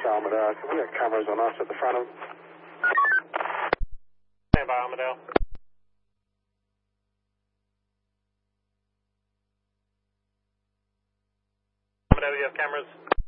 is Armadale. We got cameras on us at the front of... Stand by, Armadale. Armadale, you have cameras?